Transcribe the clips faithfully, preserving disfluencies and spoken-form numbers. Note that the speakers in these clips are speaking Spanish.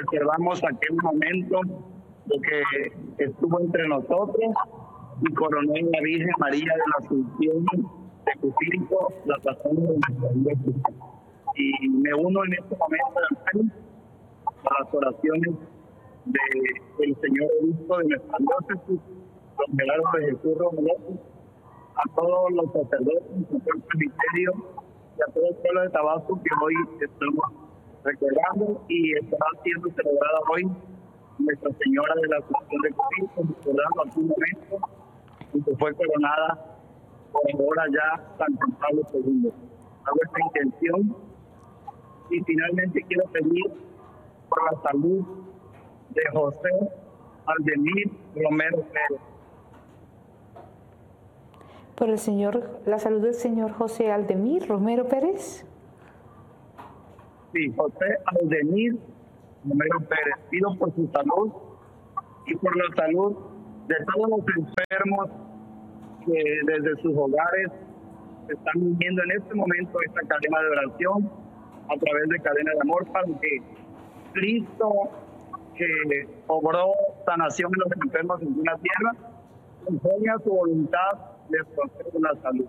recordamos aquel momento de que estuvo entre nosotros y coronó en la Virgen María de la Asunción de Cupírico, la patrona de nuestra iglesia. Y me uno en este momento hermano, a las oraciones de, del señor obispo de nuestra diócesis, don Gerardo de Jesús Romero, a todos los sacerdotes, a todo el presbiterio y a todo el pueblo de Tabasco que hoy estamos recordando y estará siendo celebrada hoy Nuestra Señora de la Asunción de Cupírico, recordando a su momento y que fue coronada por ahora ya San Juan Pablo segundo. Hago esta intención y finalmente quiero pedir por la salud de José Aldemir Romero Pérez. Por el señor, la salud del señor José Aldemir Romero Pérez. Sí, José Aldemir Romero Pérez. Pido por su salud y por la salud de todos los enfermos que desde sus hogares están viviendo en este momento esta cadena de oración a través de Cadena de Amor, para que Cristo, que obró sanación en los enfermos en la tierra, enseña su voluntad de conceder la salud.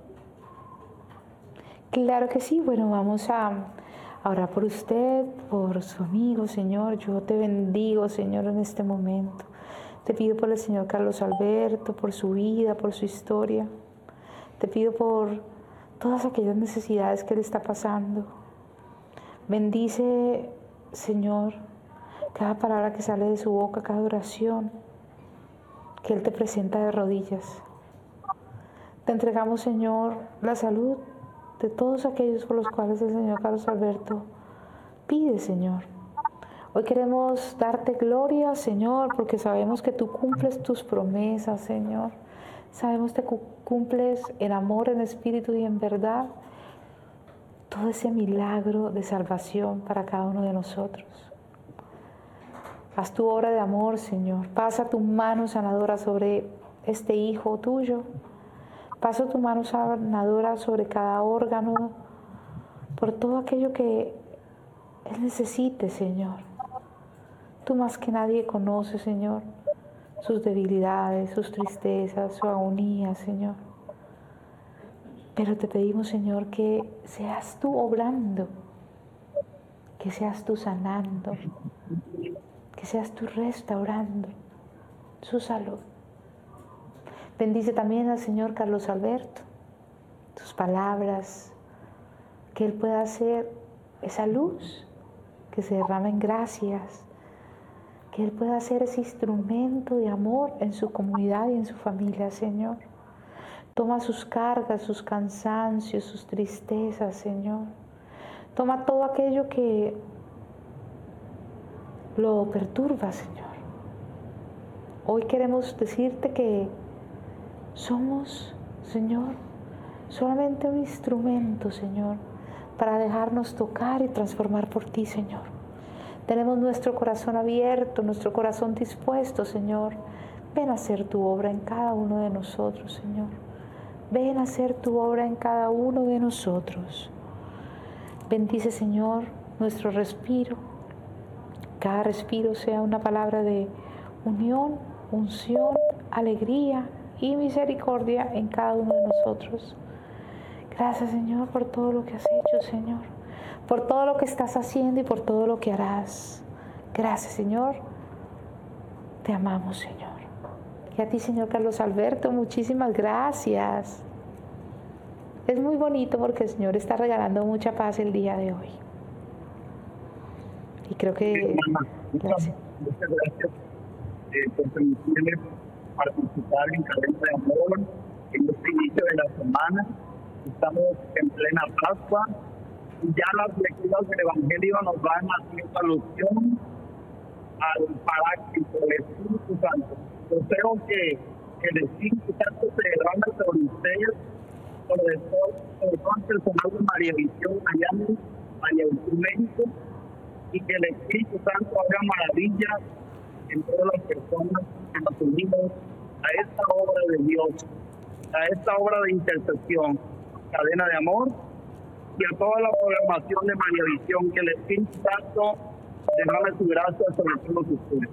Claro que sí. Bueno, vamos a orar por usted, por su amigo, Señor. Yo te bendigo, Señor, en este momento. Te pido por el señor Carlos Alberto, por su vida, por su historia. Te pido por todas aquellas necesidades que él está pasando. Bendice, Señor, cada palabra que sale de su boca, cada oración que él te presenta de rodillas. Te entregamos, Señor, la salud de todos aquellos por los cuales el señor Carlos Alberto pide, Señor. Hoy queremos darte gloria, Señor, porque sabemos que tú cumples tus promesas, Señor. Sabemos que cumples en amor, en espíritu y en verdad todo ese milagro de salvación para cada uno de nosotros. Haz tu obra de amor, Señor. Pasa tu mano sanadora sobre este hijo tuyo. Pasa tu mano sanadora sobre cada órgano, por todo aquello que él necesite, Señor. Tú más que nadie conoces, Señor, sus debilidades, sus tristezas, su agonía, Señor. Pero te pedimos, Señor, que seas tú obrando, que seas tú sanando, que seas tú restaurando su salud. Bendice también al señor Carlos Alberto, tus palabras, que él pueda ser esa luz que se derrama en gracias, que él pueda ser ese instrumento de amor en su comunidad y en su familia, Señor. Toma sus cargas, sus cansancios, sus tristezas, Señor. Toma todo aquello que lo perturba, Señor. Hoy queremos decirte que somos, Señor, solamente un instrumento, Señor, para dejarnos tocar y transformar por ti, Señor. Tenemos nuestro corazón abierto, nuestro corazón dispuesto, Señor. Ven a hacer tu obra en cada uno de nosotros, Señor. Ven a hacer tu obra en cada uno de nosotros. Bendice, Señor, nuestro respiro. Cada respiro sea una palabra de unión, unción, alegría y misericordia en cada uno de nosotros. Gracias, Señor, por todo lo que has hecho, Señor, por todo lo que estás haciendo y por todo lo que harás. Gracias, Señor. Te amamos, Señor. Y a ti, señor Carlos Alberto, muchísimas gracias. Es muy bonito porque el Señor está regalando mucha paz el día de hoy. Y creo que... Muchas, muchas gracias eh, por permitirme participar en Cadena de Amor en este inicio de la semana. Estamos en plena Pascua y ya las lecturas del Evangelio nos van haciendo alusión al Paráclito, el Espíritu Santo. Deseo que, que el Espíritu Santo se derrame sobre ustedes, sobre todo, sobre todo el personal de María Visión Miami, María Visión México, y que el Espíritu Santo haga maravillas en todas las personas que nos unimos a esta obra de Dios, a esta obra de intercesión, Cadena de Amor, y a toda la programación de María Visión, que el Espíritu Santo derrame tu gracia sobre todos ustedes.